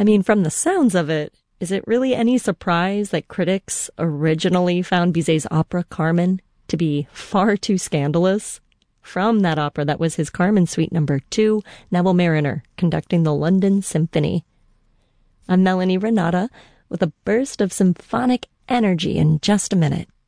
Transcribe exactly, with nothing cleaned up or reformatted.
I mean, from the sounds of it, is it really any surprise that critics originally found Bizet's opera Carmen to be far too scandalous? From that opera, that was his Carmen Suite number two, Neville Marriner conducting the London Symphony. I'm Melanie Renata with a burst of symphonic energy in just a minute.